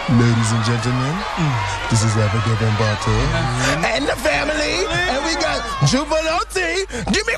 Ladies and gentlemen, this is Abigail Bambata and the family, and we got Jubilee. Give me